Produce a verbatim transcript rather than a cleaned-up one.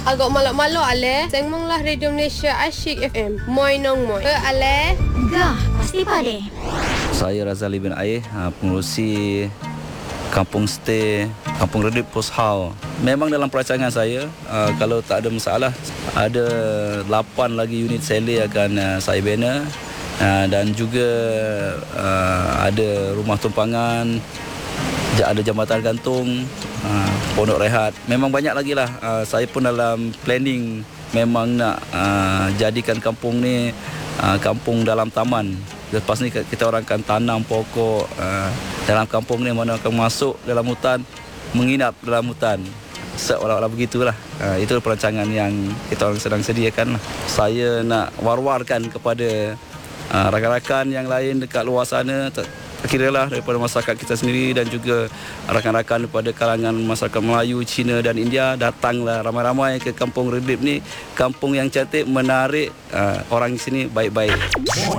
Agak malak-malak ale. Sengmonglah Radio Malaysia Asyik F M. Moi nong moi. Ke ale? Gah, pasti pade. Saya Razali bin Air, pengurusi Kampung Stay Kampung Redik Post House. Memang dalam perancangan saya, uh, kalau tak ada masalah, ada lapan lagi unit sele akan uh, saya bina, uh, dan juga uh, ada rumah tumpangan, ada jambatan gantung, uh, pondok rehat. Memang banyak lagi lah. Uh, saya pun dalam planning memang nak uh, jadikan kampung ni uh, kampung dalam taman. Lepas ni kita orang akan tanam pokok uh, dalam kampung ni, mana akan masuk dalam hutan, menginap dalam hutan. Seolah-olah begitulah. Uh, itu perancangan yang kita orang sedang sediakan lah. Saya nak war-warkan kepada uh, rakan-rakan yang lain dekat luar sana, kiralah daripada masyarakat kita sendiri dan juga rakan-rakan daripada kalangan masyarakat Melayu, Cina dan India, datanglah ramai-ramai ke Kampung Redik ni. Kampung yang cantik, menarik, uh, orang di sini baik-baik.